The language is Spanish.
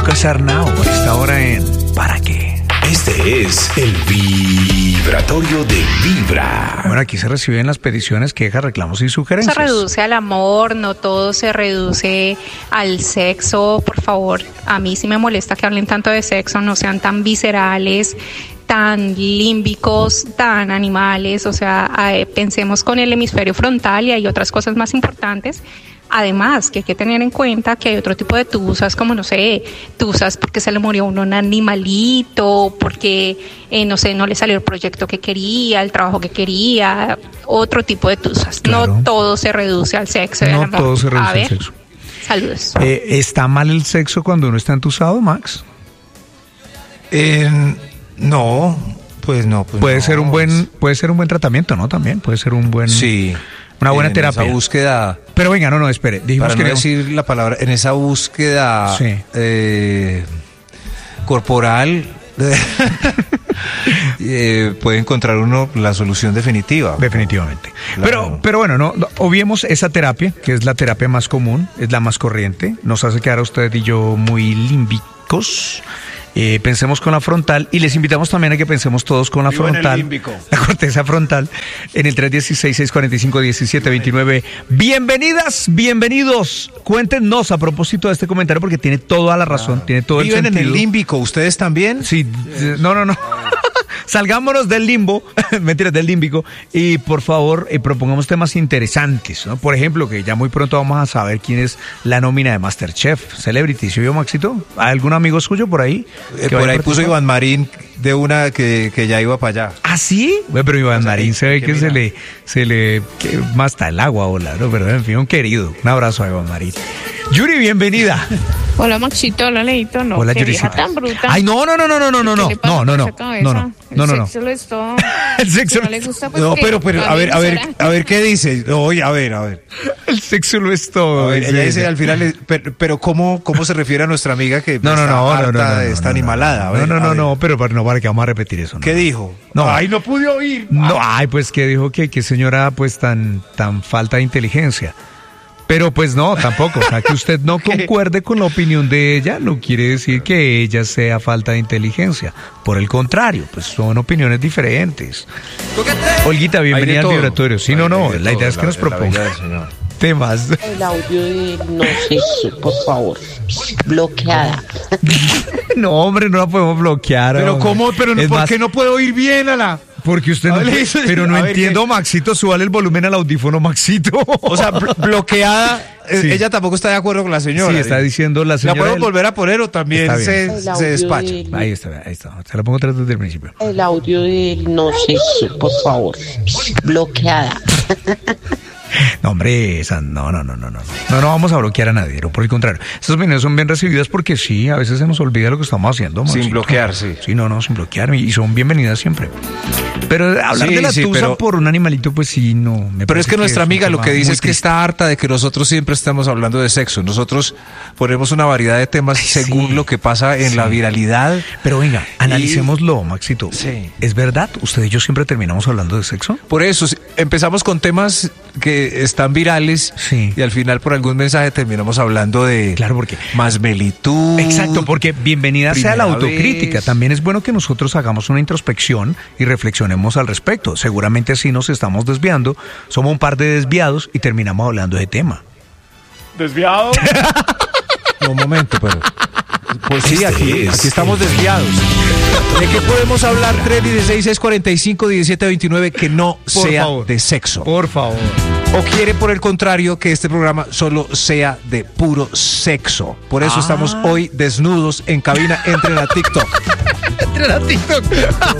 Lucas Arnau, está ahora en ¿Para qué? Este es el vibratorio de Vibra. Bueno, aquí se reciben las peticiones, quejas, reclamos y sugerencias. Se reduce al amor, no todo se reduce al sexo. Por favor, a mí sí me molesta que hablen tanto de sexo, no sean tan viscerales, tan límbicos, tan animales. O sea, pensemos con el hemisferio frontal y hay otras cosas más importantes. Además, que hay que tener en cuenta que hay otro tipo de tusas, como no sé, tusas porque se le murió a uno un animalito, porque, no sé, no le salió el proyecto que quería, el trabajo que quería, otro tipo de tusas. Claro. No todo se reduce al sexo. No todo se reduce al sexo. Saludos. ¿Está mal el sexo cuando uno está entusado, Max? No, pues no. Pues puede ser un buen tratamiento, ¿no? También puede ser un buen... Sí. Una buena terapia. En esa búsqueda. Pero venga, no, espere. Dijimos para no decir la palabra, en esa búsqueda sí. Corporal, puede encontrar uno la solución definitiva. Definitivamente. Claro. Pero bueno, no obviemos esa terapia, que es la terapia más común, es la más corriente. Nos hace quedar a usted y yo muy límbicos. Pensemos con la frontal y les invitamos también a que pensemos todos con la frontal, la corteza frontal, en el 316-645-1729. Bienvenidas, bienvenidos. Cuéntenos a propósito de este comentario porque tiene toda la razón, tiene todo el sentido. ¿Viven en el límbico ustedes también? Sí, no. Salgámonos del limbo, mentiras, del límbico, y por favor propongamos temas interesantes, ¿no? Por ejemplo, que ya muy pronto vamos a saber quién es la nómina de MasterChef Celebrity. ¿Sí vio, Maxito? ¿Hay algún amigo suyo por ahí? Por ahí puso Iván Marín de una que ya iba para allá. ¿Ah, sí? Bueno, pero Iván Marín se ve que se le más está el agua, hola, ¿no? Pero en fin, un querido. Un abrazo a Iván Marín. Yuri, bienvenida. Hola, Maxito, hola, Leito. No, hola, qué Yuri. vieja tan bruta. Ay, no. El sexo lo es todo. El sexo no le gusta, pues, no, pero a ver qué dice. Oye, a ver. El sexo lo es todo. Ella dice al final, pero ¿cómo se refiere a nuestra amiga que está animalada? No, pero no, para que vamos a repetir eso. ¿Qué dijo? No. Ay, no pude oír. No, pues que dijo que señora, pues tan falta de inteligencia. Pero pues no, tampoco. O sea, que usted no concuerde con la opinión de ella no quiere decir que ella sea falta de inteligencia. Por el contrario, pues son opiniones diferentes. Olguita, bienvenida al vibratorio. Sí, la idea es que nos proponga temas. El audio de no sé, por favor, bloqueada. No, hombre, no la podemos bloquear. Pero ¿cómo? ¿Por qué no puedo oír bien, Ala? Porque usted no... Pero no entiendo, Maxito, súbale el volumen al audífono, Maxito. O sea, bloqueada, sí. Ella tampoco está de acuerdo con la señora. Sí, está diciendo la señora... ¿La podemos volver a poner o también se despacha? Ahí está. Se la pongo otra vez desde el principio. El audio de no sé, por favor, bloqueada. No, hombre, no vamos a bloquear a nadie, no, por el contrario. Estas opiniones son bien recibidas porque sí, a veces se nos olvida lo que estamos haciendo. Sin bloquear, sí. Sí, sin bloquear, y son bienvenidas siempre. Pero hablar de la tusa por un animalito, pues sí, no. Pero es que nuestra amiga lo que dice es que está harta de que nosotros siempre estamos hablando de sexo. Nosotros ponemos una variedad de temas según lo que pasa en la viralidad. Pero venga, analicémoslo, Maxito. Sí. ¿Es verdad? ¿Usted y yo siempre terminamos hablando de sexo? Por eso, empezamos con temas que están virales y al final por algún mensaje terminamos hablando de porque masmelitud. Exacto, porque bienvenida sea la autocrítica. También es bueno que nosotros hagamos una introspección y reflexionemos al respecto. Seguramente así nos estamos desviando, somos un par de desviados y terminamos hablando de tema. ¿Desviado? No, un momento, pero... Pues sí, aquí estamos desviados. ¿De qué podemos hablar? 316-645-1729 que no sea de sexo. Por favor. ¿O quiere, por el contrario, que este programa solo sea de puro sexo? Por eso estamos hoy desnudos en cabina. Entren a TikTok.